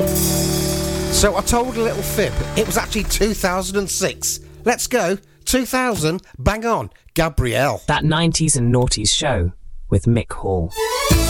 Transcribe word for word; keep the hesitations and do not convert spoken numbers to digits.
So I told a little fib. It was actually two thousand six. Let's go. two thousand, bang on. Gabrielle. That nineties and noughties show with Mick Hall.